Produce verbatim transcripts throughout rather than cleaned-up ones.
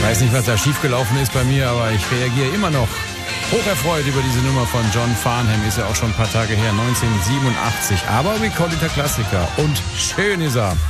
weiß nicht, was da schiefgelaufen ist bei mir, aber ich reagiere immer noch hocherfreut über diese Nummer von John Farnham. Ist ja auch schon ein paar Tage her, neunzehnhundertsiebenundachtzig. Aber we call it a Klassiker. Und schön ist er.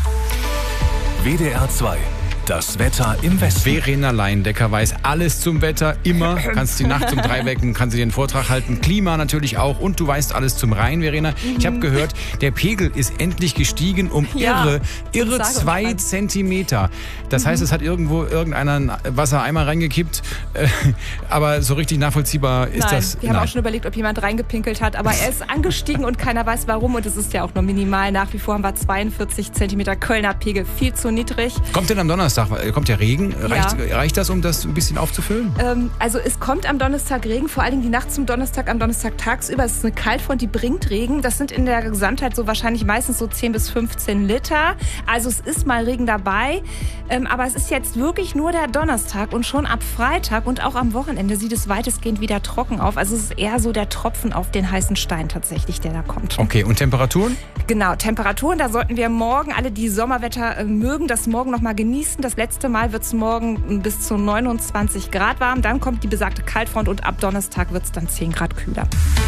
W D R zwei. Das Wetter im Westen. Verena Leindecker weiß alles zum Wetter, immer. Kannst die Nacht um drei wecken, kann sie den Vortrag halten. Klima natürlich auch. Und du weißt alles zum Rhein, Verena. Ich habe gehört, der Pegel ist endlich gestiegen um Ja, irre, irre zwei Zentimeter. Das heißt, es hat irgendwo irgendeiner einen Wassereimer reingekippt. Äh, aber so richtig nachvollziehbar ist Nein, das. wir haben Nein. auch schon überlegt, ob jemand reingepinkelt hat. Aber er ist angestiegen und keiner weiß warum. Und es ist ja auch nur minimal. Nach wie vor haben wir zweiundvierzig Zentimeter. Kölner Pegel viel zu niedrig. Kommt denn am Donnerstag? Kommt der Regen? Reicht, Ja. reicht das, um das ein bisschen aufzufüllen? Ähm, also es kommt am Donnerstag Regen, vor allen Dingen die Nacht zum Donnerstag, am Donnerstag tagsüber. Es ist eine Kaltfront, die bringt Regen. Das sind in der Gesamtheit so wahrscheinlich meistens so zehn bis fünfzehn Liter. Also es ist mal Regen dabei. Ähm, aber es ist jetzt wirklich nur der Donnerstag und schon ab Freitag und auch am Wochenende sieht es weitestgehend wieder trocken auf. Also es ist eher so der Tropfen auf den heißen Stein tatsächlich, der da kommt. Okay, und Temperaturen? Genau, Temperaturen, da sollten wir morgen, alle die Sommerwetter äh, mögen, das morgen noch mal genießen. Das letzte Mal wird es morgen bis zu neunundzwanzig Grad warm. Dann kommt die besagte Kaltfront und ab Donnerstag wird es dann zehn Grad kühler.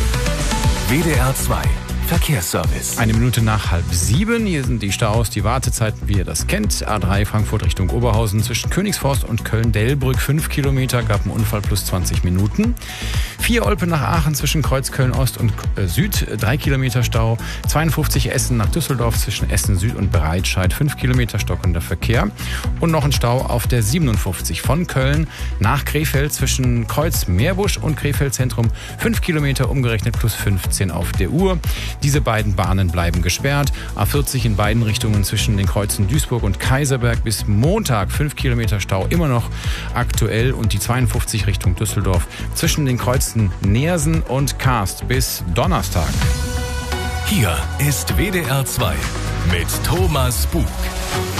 W D R zwei. Verkehrsservice. Eine Minute nach halb sieben. Hier sind die Staus, die Wartezeiten, wie ihr das kennt. A drei Frankfurt Richtung Oberhausen zwischen Königsforst und Köln-Delbrück. fünf Kilometer, gab einen Unfall plus zwanzig Minuten. vier Olpe nach Aachen zwischen Kreuz Köln-Ost und äh, Süd. drei Kilometer Stau. zweiundfünfzig Essen nach Düsseldorf zwischen Essen Süd und Breitscheid. fünf Kilometer stockender Verkehr. Und noch ein Stau auf der siebenundfünfzig von Köln nach Krefeld zwischen Kreuz Meerbusch und Krefeld Zentrum. fünf Kilometer umgerechnet plus fünfzehn auf der Uhr. Diese beiden Bahnen bleiben gesperrt. A vierzig in beiden Richtungen zwischen den Kreuzen Duisburg und Kaiserberg bis Montag. fünf Kilometer Stau immer noch aktuell. Und die zweiundfünfzig Richtung Düsseldorf zwischen den Kreuzen Neersen und Karst bis Donnerstag. Hier ist W D R zwei mit Thomas Bug.